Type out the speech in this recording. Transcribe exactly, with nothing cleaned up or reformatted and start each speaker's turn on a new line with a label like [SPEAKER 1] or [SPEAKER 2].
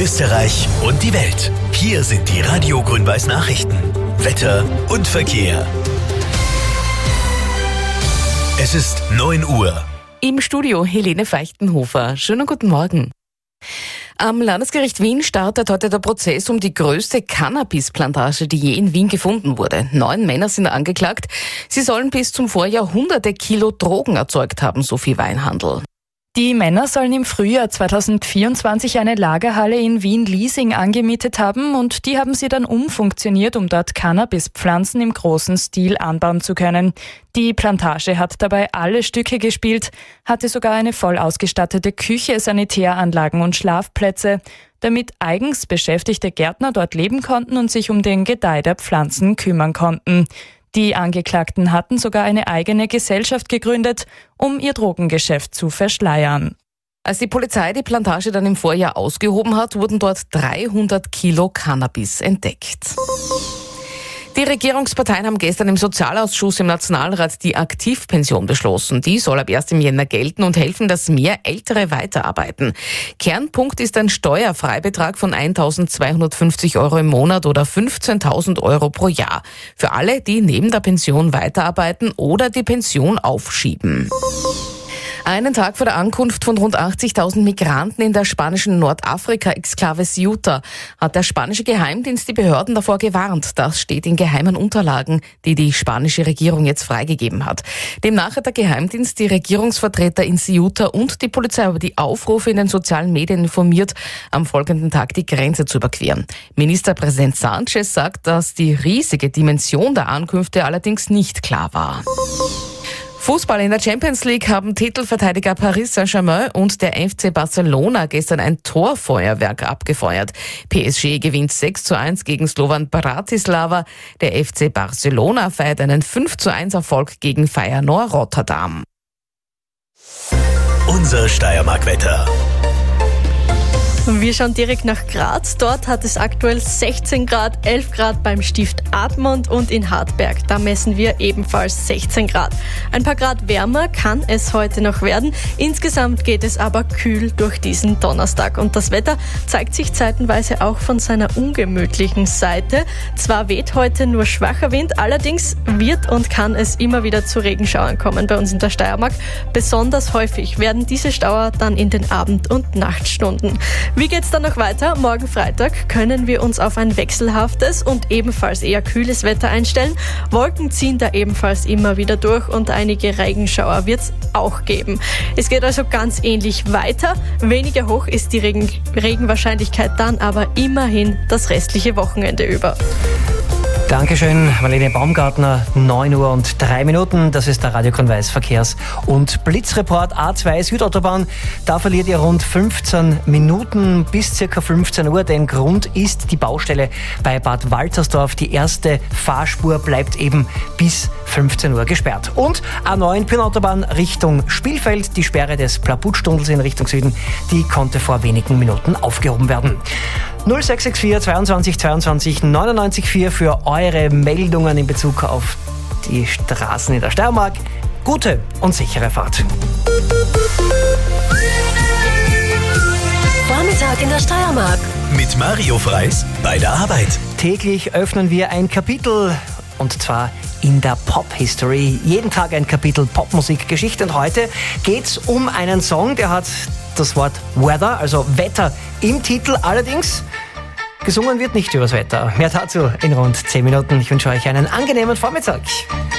[SPEAKER 1] Österreich und die Welt. Hier sind die Radio Grün-Weiß Nachrichten. Wetter und Verkehr. Es ist neun Uhr.
[SPEAKER 2] Im Studio Helene Feichtenhofer. Schönen guten Morgen. Am Landesgericht Wien startet heute der Prozess um die größte Cannabisplantage, die je in Wien gefunden wurde. Neun Männer sind angeklagt. Sie sollen bis zum Vorjahr hunderte Kilo Drogen erzeugt haben, so viel Weinhandel.
[SPEAKER 3] Die Männer sollen im Frühjahr zweitausendvierundzwanzig eine Lagerhalle in Wien-Liesing angemietet haben und die haben sie dann umfunktioniert, um dort Cannabispflanzen im großen Stil anbauen zu können. Die Plantage hat dabei alle Stücke gespielt, hatte sogar eine voll ausgestattete Küche, Sanitäranlagen und Schlafplätze, damit eigens beschäftigte Gärtner dort leben konnten und sich um den Gedeih der Pflanzen kümmern konnten. Die Angeklagten hatten sogar eine eigene Gesellschaft gegründet, um ihr Drogengeschäft zu verschleiern.
[SPEAKER 2] Als die Polizei die Plantage dann im Vorjahr ausgehoben hat, wurden dort dreihundert Kilo Cannabis entdeckt. Die Regierungsparteien haben gestern im Sozialausschuss im Nationalrat die Aktivpension beschlossen. Die soll ab ersten Jänner gelten und helfen, dass mehr Ältere weiterarbeiten. Kernpunkt ist ein Steuerfreibetrag von eintausendzweihundertfünfzig Euro im Monat oder fünfzehntausend Euro pro Jahr. Für alle, die neben der Pension weiterarbeiten oder die Pension aufschieben. Einen Tag vor der Ankunft von rund achtzigtausend Migranten in der spanischen Nordafrika-Exklave Ceuta hat der spanische Geheimdienst die Behörden davor gewarnt. Das steht in geheimen Unterlagen, die die spanische Regierung jetzt freigegeben hat. Demnach hat der Geheimdienst die Regierungsvertreter in Ceuta und die Polizei über die Aufrufe in den sozialen Medien informiert, am folgenden Tag die Grenze zu überqueren. Ministerpräsident Sánchez sagt, dass die riesige Dimension der Ankünfte allerdings nicht klar war. Fußball in der Champions League haben Titelverteidiger Paris Saint-Germain und der F C Barcelona gestern ein Torfeuerwerk abgefeuert. P S G gewinnt sechs zu eins gegen Slovan Bratislava. Der F C Barcelona feiert einen fünf zu eins Erfolg gegen Feyenoord Rotterdam.
[SPEAKER 1] Unser Steiermark-Wetter.
[SPEAKER 4] Wir schauen direkt nach Graz. Dort hat es aktuell sechzehn Grad, elf Grad beim Stift Admont und in Hartberg. Da messen wir ebenfalls sechzehn Grad. Ein paar Grad wärmer kann es heute noch werden. Insgesamt geht es aber kühl durch diesen Donnerstag. Und das Wetter zeigt sich zeitenweise auch von seiner ungemütlichen Seite. Zwar weht heute nur schwacher Wind, allerdings wird und kann es immer wieder zu Regenschauern kommen bei uns in der Steiermark. Besonders häufig werden diese Schauer dann in den Abend- und Nachtstunden. Wie geht's dann noch weiter? Morgen Freitag können wir uns auf ein wechselhaftes und ebenfalls eher kühles Wetter einstellen. Wolken ziehen da ebenfalls immer wieder durch und einige Regenschauer wird's auch geben. Es geht also ganz ähnlich weiter. Weniger hoch ist die Regen- Regenwahrscheinlichkeit dann aber immerhin das restliche Wochenende über.
[SPEAKER 5] Dankeschön, Marlene Baumgartner, neun Uhr und drei Minuten. Das ist der Radio Grün-Weiß Verkehrs- und Blitzreport A zwei Südautobahn. Da verliert ihr rund fünfzehn Minuten bis circa fünfzehn Uhr. Den Grund ist die Baustelle bei Bad Waltersdorf. Die erste Fahrspur bleibt eben bis fünfzehn Uhr gesperrt. Und A neun Pirnautobahn Richtung Spielfeld. Die Sperre des Plaputstunnels in Richtung Süden, die konnte vor wenigen Minuten aufgehoben werden. null sechs sechs vier zweiundzwanzig zweiundzwanzig neunundneunzig vier für eure Meldungen in Bezug auf die Straßen in der Steiermark. Gute und sichere Fahrt.
[SPEAKER 6] Vormittag in der Steiermark.
[SPEAKER 1] Mit Mario Freis bei der Arbeit.
[SPEAKER 5] Täglich öffnen wir ein Kapitel, und zwar in der Pop-History. Jeden Tag ein Kapitel Popmusik-Geschichte. Und heute geht's um einen Song, der hat das Wort Weather, also Wetter, im Titel. Allerdings gesungen wird nicht übers Wetter. Mehr dazu in rund zehn Minuten. Ich wünsche euch einen angenehmen Vormittag.